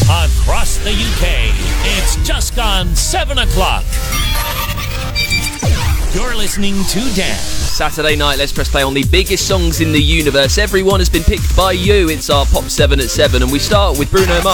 Across the UK, it's just gone 7 o'clock. You're listening to Dan. Saturday night, let's press play on the biggest songs in the universe. Everyone has been picked by you. It's our Pop 7 at 7, and we start with Bruno Mars.